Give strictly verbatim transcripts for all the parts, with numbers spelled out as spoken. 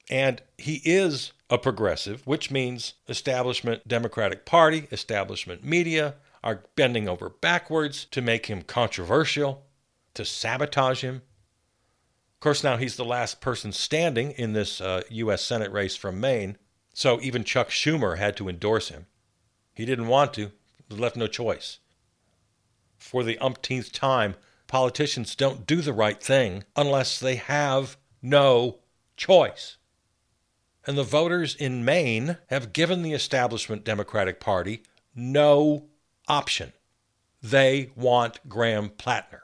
And he is a progressive, which means establishment Democratic Party, establishment media are bending over backwards to make him controversial, to sabotage him. Of course, now he's the last person standing in this uh, U S Senate race from Maine, so even Chuck Schumer had to endorse him. He didn't want to, was left no choice. For the umpteenth time, politicians don't do the right thing unless they have no choice. And the voters in Maine have given the establishment Democratic Party no option. They want Graham Plattner.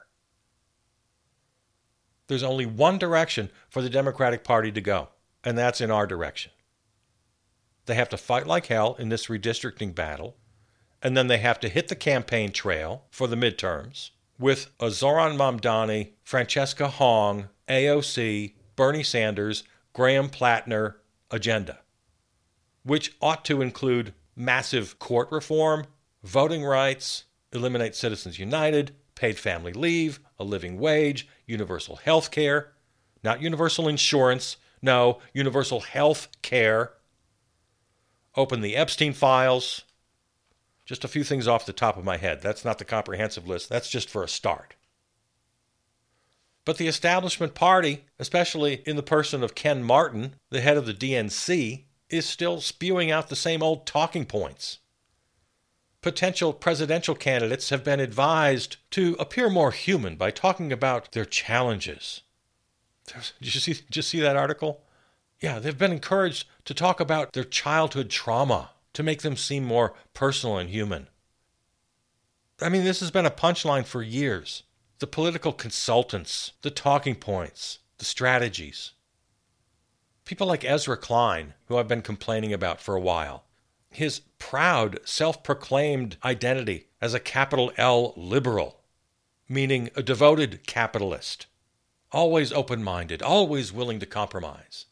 There's only one direction for the Democratic Party to go, and that's in our direction. They have to fight like hell in this redistricting battle, and then they have to hit the campaign trail for the midterms with a Zoran Mamdani, Francesca Hong, A O C, Bernie Sanders, Graham Plattner agenda, which ought to include massive court reform, voting rights, eliminate Citizens United, paid family leave, a living wage, universal health care, not universal insurance, no, universal health care, open the Epstein files. Just a few things off the top of my head. That's not the comprehensive list. That's just for a start. But the establishment party, especially in the person of Ken Martin, the head of the D N C, is still spewing out the same old talking points. Potential presidential candidates have been advised to appear more human by talking about their challenges. Did you see, did you see that article? Yeah, they've been encouraged to talk about their childhood trauma to make them seem more personal and human. I mean, this has been a punchline for years. The political consultants, the talking points, the strategies. People like Ezra Klein, who I've been complaining about for a while. His proud, self-proclaimed identity as a capital L liberal, meaning a devoted capitalist, always open-minded, always willing to compromise.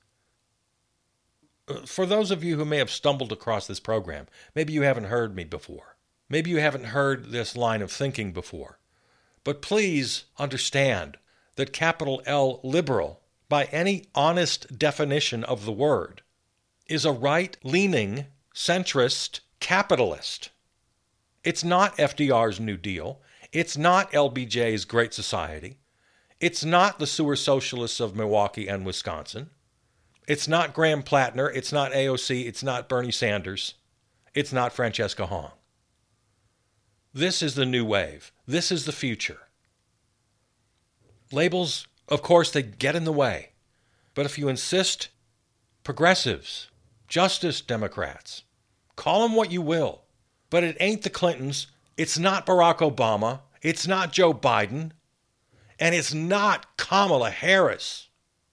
For those of you who may have stumbled across this program, maybe you haven't heard me before. Maybe you haven't heard this line of thinking before. But please understand that capital L liberal, by any honest definition of the word, is a right-leaning, centrist capitalist. It's not F D R's New Deal. It's not L B J's Great Society. It's not the sewer socialists of Milwaukee and Wisconsin. It's not Graham Plattner. It's not A O C. It's not Bernie Sanders. It's not Francesca Hong. This is the new wave. This is the future. Labels, of course, they get in the way. But if you insist, progressives, Justice Democrats, call them what you will. But it ain't the Clintons. It's not Barack Obama. It's not Joe Biden. And it's not Kamala Harris.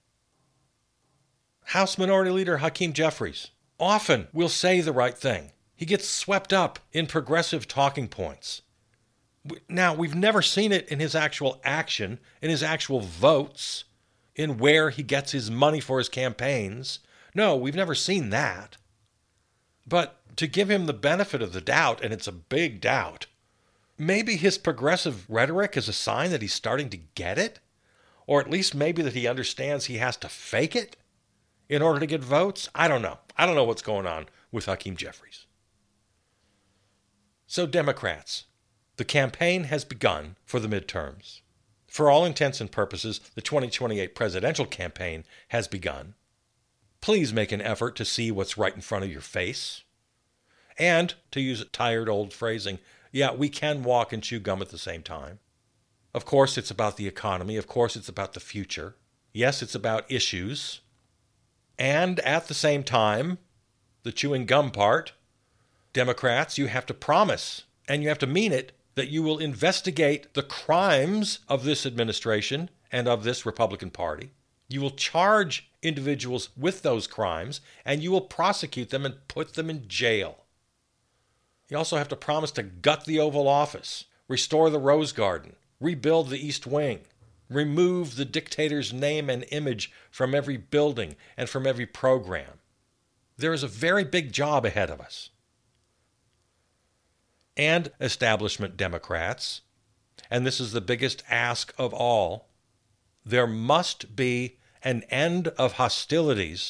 House Minority Leader Hakeem Jeffries often will say the right thing. He gets swept up in progressive talking points. Now, we've never seen it in his actual action, in his actual votes, in where he gets his money for his campaigns. No, we've never seen that. But to give him the benefit of the doubt, and it's a big doubt, maybe his progressive rhetoric is a sign that he's starting to get it, or at least maybe that he understands he has to fake it in order to get votes. I don't know. I don't know what's going on with Hakeem Jeffries. So Democrats, the campaign has begun for the midterms. For all intents and purposes, the twenty twenty-eight presidential campaign has begun. Please make an effort to see what's right in front of your face. And, to use tired old phrasing, yeah, we can walk and chew gum at the same time. Of course, it's about the economy. Of course, it's about the future. Yes, it's about issues. And at the same time, the chewing gum part, Democrats, you have to promise, and you have to mean it, that you will investigate the crimes of this administration and of this Republican Party. You will charge individuals with those crimes, and you will prosecute them and put them in jail. You also have to promise to gut the Oval Office, restore the Rose Garden, rebuild the East Wing, remove the dictator's name and image from every building and from every program. There is a very big job ahead of us. And establishment Democrats, and this is the biggest ask of all, there must be an end of hostilities